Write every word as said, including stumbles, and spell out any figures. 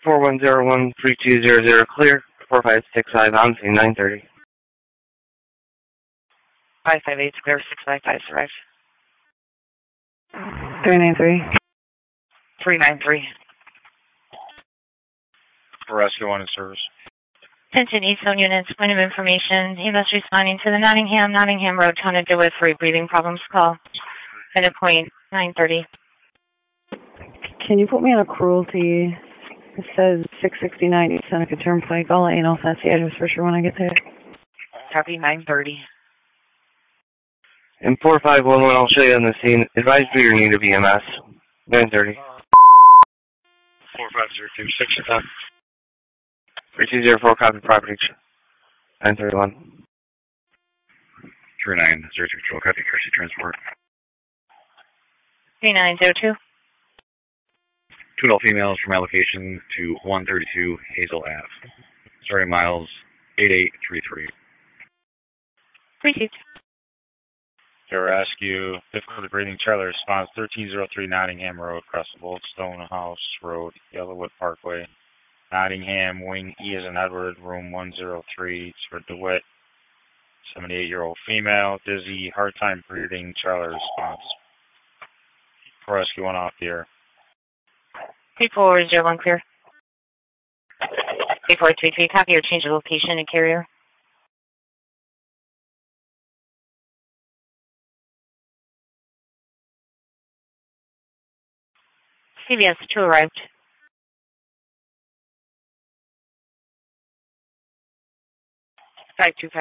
four one zero one three two zero zero clear. four five six five on scene nine thirty. five five eight clear. six five five survived. three nine three. three nine three. Rescue one in service. Attention East Zone units, point of information. E M S responding to the Nottingham, Nottingham Road, Town of DeWitt for a breathing problems call. At a point nine thirty. Can you put me on a cruelty? It says six sixty-nine East Seneca Turnpike. I'll let you know if that's the address for sure when I get there. Copy nine thirty. And four five one one, I'll show you on the scene. Advise for your need of E M S. nine thirty. four five zero two six attack. three two zero four, copy property. nine thirty-one. three nine zero two control, copy Kersey transport. three nine zero two. Two adult females from my location to one thirty-two Hazel Ave. Starting miles eight eight three three. Received. Air Rescue, difficulty breathing trailer response thirteen oh three Nottingham Road, across the Boltstone House Road, Yellowwood Parkway. Nottingham, Wing E as in Edward, room one oh three. It's for DeWitt, seventy-eight-year-old female, dizzy, hard time breathing, trailer response. Rescue one off the air. three four zero one clear. three four three three, copy or change of location and carrier. C V S two arrived. five two five.